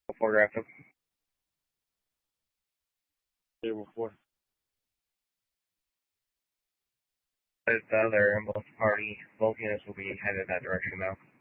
Photograph him. Table 4. The other both party, both units will be headed that direction now.